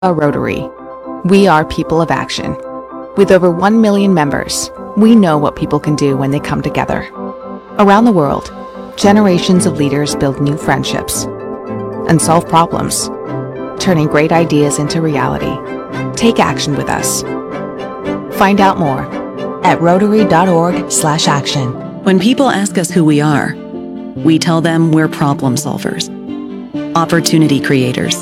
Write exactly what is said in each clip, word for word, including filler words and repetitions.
A Rotary. We are people of action. With over one million members, we know what people can do when they come together. Around the world, generations of leaders build new friendships and solve problems, turning great ideas into reality. Take action with us. Find out more at rotary.org slash action. When people ask us who we are, we tell them we're problem solvers, opportunity creators,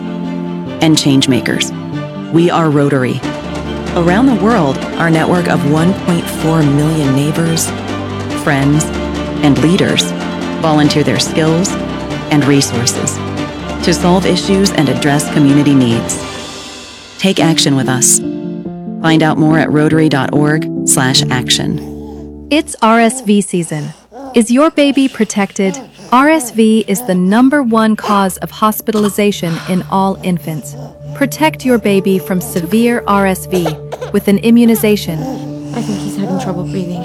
and change makers. We are Rotary. Around the world, our network of one point four million neighbors, friends, and leaders volunteer their skills and resources to solve issues and address community needs. Take action with us. Find out more at rotary.org slash action. It's R S V season. Is your baby protected? R S V is the number one cause of hospitalization in all infants. Protect your baby from severe R S V with an immunization, I think he's having trouble breathing.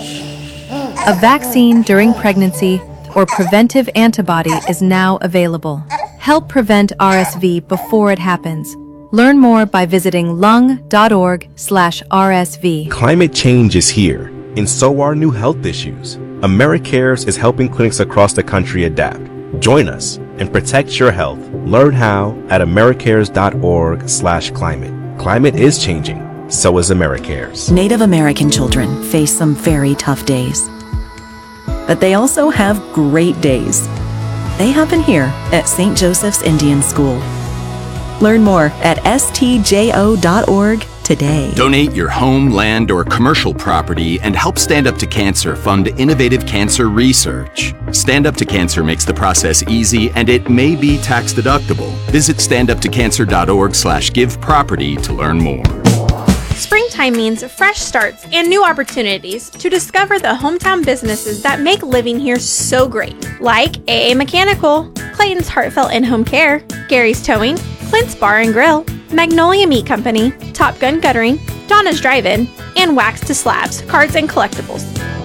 a vaccine during pregnancy, or preventive antibody is now available. Help prevent R S V before it happens. Learn more by visiting lung.org slash RSV. Climate change is here, and so are new health issues. AmeriCares is helping clinics across the country adapt. Join us and protect your health. Learn how at americares.org slash climate. Climate is changing. So is AmeriCares. Native American children face some very tough days. But they also have great days. They happen here at Saint Joseph's Indian School. Learn more at s t j o dot org today. Donate your home, land, or commercial property and help Stand Up to Cancer fund innovative cancer research. Stand Up to Cancer makes the process easy and it may be tax deductible. Visit standuptocancer.org slash give property to learn more. Springtime means fresh starts and new opportunities to discover the hometown businesses that make living here so great. Like A A Mechanical, Clayton's Heartfelt In-Home Care, Gary's Towing, Clint's Bar and Grill, Magnolia Meat Company, Top Gun Guttering, Donna's Drive-In, and Wax to Slabs, Cards and Collectibles.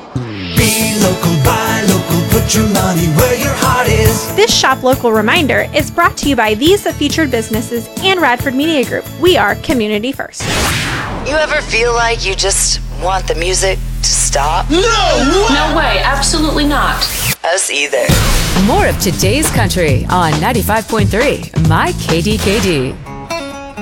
Be local, buy local, put your money where your heart is. This Shop Local reminder is brought to you by these featured businesses and Radford Media Group. We are community first. You ever feel like you just want the music to stop? No! No way, absolutely not. Us either. More of today's country on ninety-five point three, My K D K D.